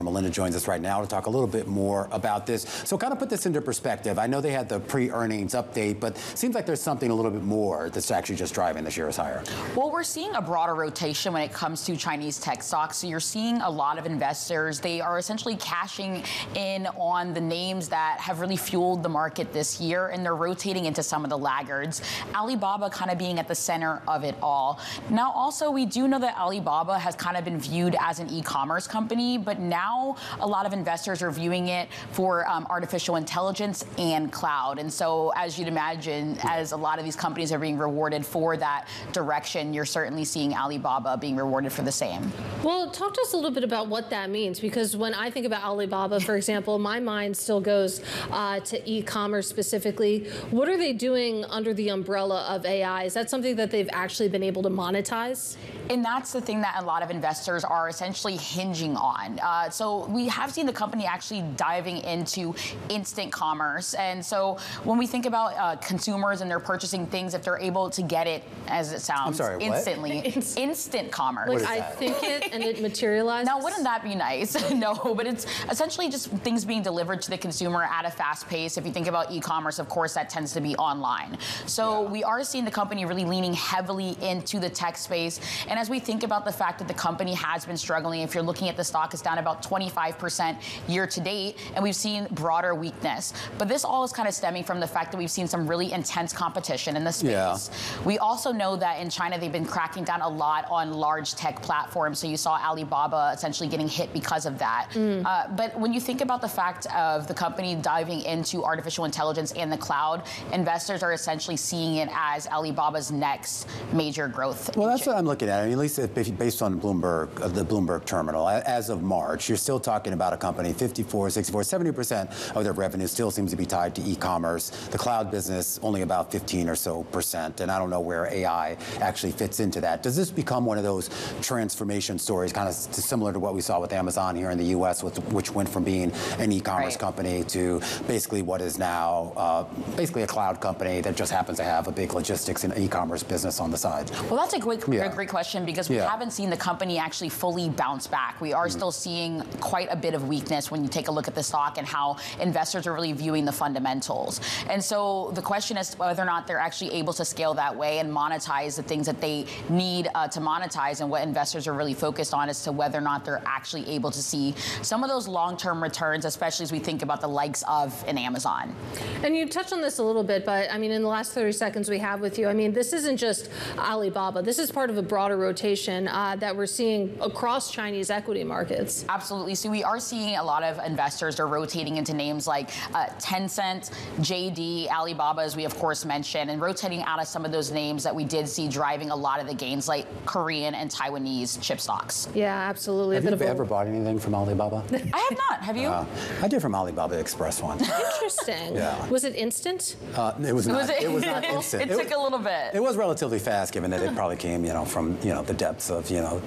Melinda joins us right now to talk a little bit more about this. So kind of put this into perspective. I know they had the pre-earnings update, but it seems like there's something a little bit more that's actually just driving this year's higher. Well, we're seeing a broader rotation when it comes to Chinese tech stocks. So you're seeing a lot of investors. They are essentially cashing in on the names that have really fueled the market this year, and they're rotating into some of the laggards. Alibaba kind of being at the center of it all. Now, also, we do know that Alibaba has kind of been viewed as an e-commerce company, but now a lot of investors are viewing it for artificial intelligence and cloud. And so, as you'd imagine, as a lot of these companies are being rewarded for that direction, you're certainly seeing Alibaba being rewarded for the same. Well, talk to us a little bit about what that means, because when I think about Alibaba, for example, my mind still goes to e-commerce specifically. What are they doing under the umbrella of AI? Is that something that they've actually been able to monetize? And that's the thing that a lot of investors are essentially hinging on. So we have seen the company actually diving into instant commerce. And so when we think about consumers and they're purchasing things, if they're able to get it, as it sounds, instantly. Instant commerce. Like I think it and it materializes? Now, wouldn't that be nice? No, but it's essentially just things being delivered to the consumer at a fast pace. If you think about e-commerce, of course, that tends to be online. So we are seeing the company really leaning heavily into the tech space. And as we think about the fact that the company has been struggling, if you're looking at the stock, it's down about 25% year to date, and we've seen broader weakness. But this all is kind of stemming from the fact that we've seen some really intense competition in the space. We also know that in China, they've been cracking down a lot on large tech platforms. So you saw Alibaba essentially getting hit because of that. But when you think about the fact of the company diving into artificial intelligence and the cloud, investors are essentially seeing it as Alibaba's next major growth. Well, that's what I'm looking at. I mean, at least based on Bloomberg, the Bloomberg terminal, as of March, you're still talking about a company, 54, 64, 70% of their revenue still seems to be tied to e-commerce. The cloud business, only about 15 or so percent. And I don't know where AI actually fits into that. Does this become one of those transformation stories, kind of similar to what we saw with Amazon here in the U.S., which went from being an e-commerce company to basically what is now basically a cloud company that just happens to have a big logistics and e-commerce business on the side? Well, that's a great question, because we haven't seen the company actually fully bounce back. We are still seeing quite a bit of weakness when you take a look at the stock and how investors are really viewing the fundamentals. And so the question is whether or not they're actually able to scale that way and monetize the things that they need to monetize, and what investors are really focused on as to whether or not they're actually able to see some of those long-term returns, especially as we think about the likes of an Amazon. And you touched on this a little bit, but I mean, in the last 30 seconds we have with you, I mean, this isn't just Alibaba. This is part of a broader rotation that we're seeing across Chinese equity markets. Absolutely. So we are seeing a lot of investors are rotating into names like Tencent, JD, Alibaba, as we of course mentioned, and rotating out of some of those names that we did see driving a lot of the gains, like Korean and Taiwanese chip stocks. Yeah, absolutely. Have you ever bought anything from Alibaba? I have not. Have you? I did from Alibaba Express once. Interesting. Was it instant? It was not. It was not instant. It took a little bit. It was relatively fast, given that it probably came, from the depths of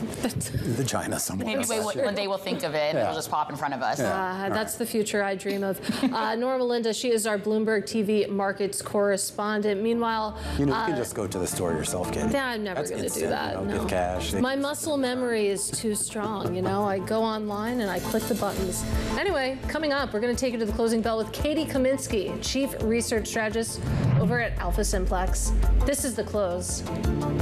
the China somewhere. Maybe one day we'll think of it and it'll just pop in front of us. That's the future I dream of. Nora Melinda, she is our Bloomberg TV markets correspondent. Meanwhile, you can just go to the store yourself, Katie. Yeah, I'm never going to do that. No. Give cash. My muscle memory is too strong. I go online and I click the buttons. Anyway, coming up, we're going to take you to the closing bell with Katie Kaminsky, Chief Research Strategist over at Alpha Simplex. This is The Close.